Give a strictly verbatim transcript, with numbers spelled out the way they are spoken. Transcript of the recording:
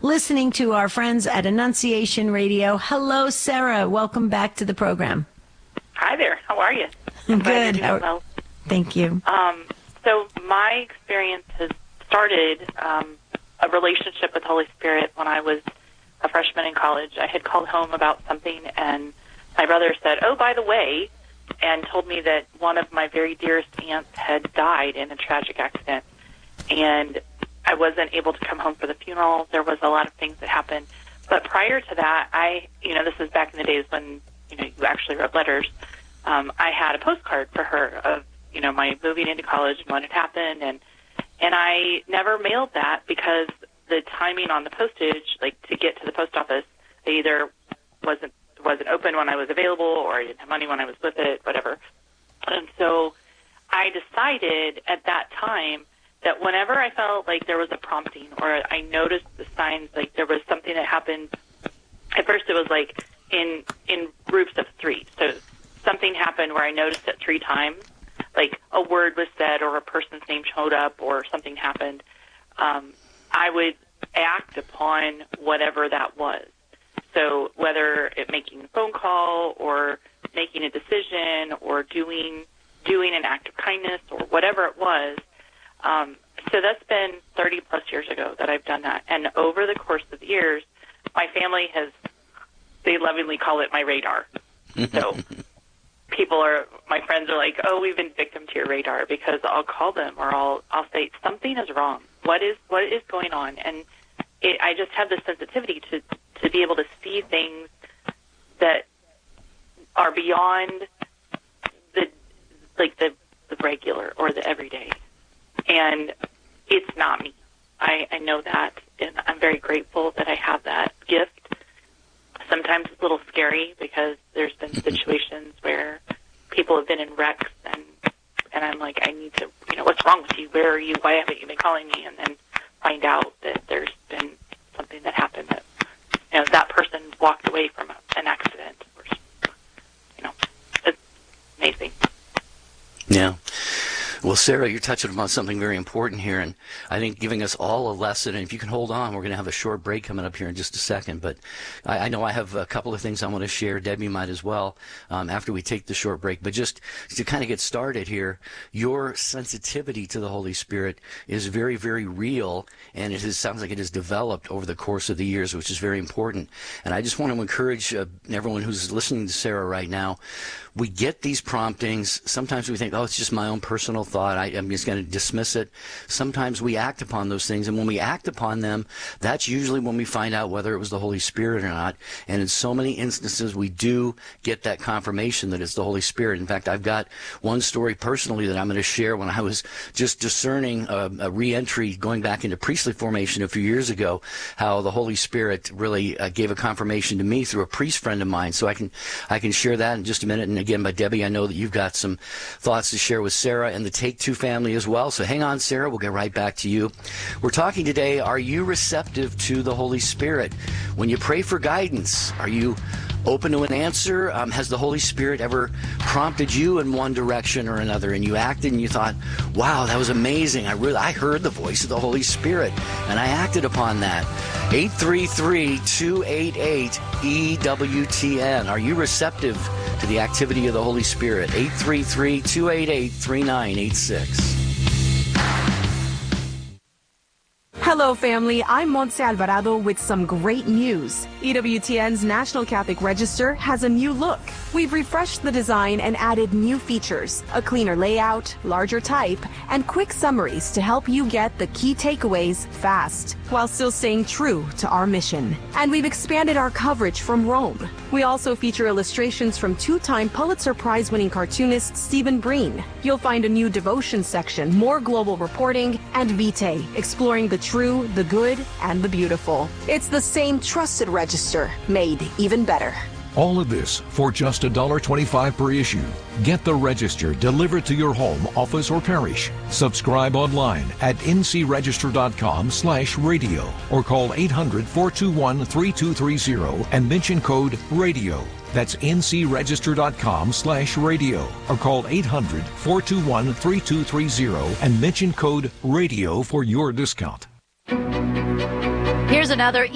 listening to our friends at Annunciation Radio. Hello, Sarah. Welcome back to the program. Hi there. How are you? Good. How, well. Thank you. Um, so my experience has started um, a relationship with the Holy Spirit when I was a freshman in college. I had called home about something, and my brother said, oh, by the way, and told me that one of my very dearest aunts had died in a tragic accident. And I wasn't able to come home for the funeral. There was a lot of things that happened. But prior to that, I, you know, this is back in the days when, you know, you actually wrote letters. Um, I had a postcard for her of, you know, my moving into college and what had happened. And, and I never mailed that because the timing on the postage, like to get to the post office, it either wasn't wasn't open when I was available or I didn't have money when I was with it, whatever. And so I decided at that time that whenever I felt like there was a prompting or I noticed the signs, like there was something that happened, at first it was like in in groups of three. So something happened where I noticed it three times, like a word was said or a person's name showed up or something happened. Um, I would act upon whatever that was. So whether it making a phone call or making a decision or doing doing an act of kindness or whatever it was. Um, so that's been thirty plus years ago that I've done that. And over the course of years, my family has, they lovingly call it my radar. So people are, my friends are like, oh, we've been victim to your radar, because I'll call them or I'll, I'll say something is wrong. What is, what is going on? And it, I just have the sensitivity to, to be able to see things that are beyond the, like the, the regular or the everyday. And it's not me. I, I know that, and I'm very grateful that I have that gift. Sometimes it's a little scary because there's been situations where people have been in wrecks, and and I'm like, I need to, you know, what's wrong with you? Where are you? Why haven't you been calling me? And then find out that there's been something that happened that, you know, that person walked away from a, an accident. Or, you know, it's amazing. Yeah. Well, Sarah, you're touching upon something very important here, and I think giving us all a lesson. And if you can hold on, we're going to have a short break coming up here in just a second. But I, I know I have a couple of things I want to share. Debbie might as well um, after we take the short break. But just to kind of get started here, your sensitivity to the Holy Spirit is very, very real, and it is, sounds like it has developed over the course of the years, which is very important. And I just want to encourage uh, everyone who's listening to Sarah right now. We get these promptings. Sometimes we think, oh, it's just my own personal thought. I, I'm just going to dismiss it. Sometimes we act upon those things, and when we act upon them, that's usually when we find out whether it was the Holy Spirit or not. And in so many instances, we do get that confirmation that it's the Holy Spirit. In fact, I've got one story personally that I'm going to share when I was just discerning a, a re-entry going back into priestly formation a few years ago, how the Holy Spirit really uh, gave a confirmation to me through a priest friend of mine. So I can I can share that in just a minute. And again, by Debbie, I know that you've got some thoughts to share with Sarah and the Take Two family as well. So hang on, Sarah. We'll get right back to you. We're talking today, are you receptive to the Holy Spirit? When you pray for guidance, are you open to an answer? Um, has the Holy Spirit ever prompted you in one direction or another, and you acted and you thought, wow, that was amazing. I really, I heard the voice of the Holy Spirit, and I acted upon that. eight three three, two eight eight, E W T N. Are you receptive to the activity of the Holy Spirit? eight three three, two eight eight, three nine eight six. Hello, family. I'm Montse Alvarado with some great news. E W T N's National Catholic Register has a new look. We've refreshed the design and added new features, a cleaner layout, larger type, and quick summaries to help you get the key takeaways fast, while still staying true to our mission. And we've expanded our coverage from Rome. We also feature illustrations from two-time Pulitzer Prize-winning cartoonist Stephen Breen. You'll find a new devotion section, more global reporting, and Vitae, exploring the true, the good, and the beautiful. It's the same trusted register, made even better. All of this for just one dollar twenty-five per issue. Get the register delivered to your home, office, or parish. Subscribe online at ncregister.com slash radio or call eight hundred, four two one, three two three zero and mention code RADIO. That's ncregister.com slash radio or call eight hundred, four two one, three two three zero and mention code RADIO for your discount. Here's another